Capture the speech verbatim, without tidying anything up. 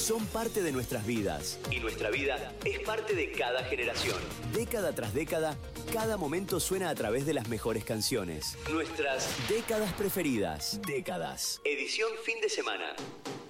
son parte de nuestras vidas. Y nuestra vida es parte de cada generación. Década tras década, cada momento suena a través de las mejores canciones. Nuestras décadas preferidas. Décadas. Edición fin de semana.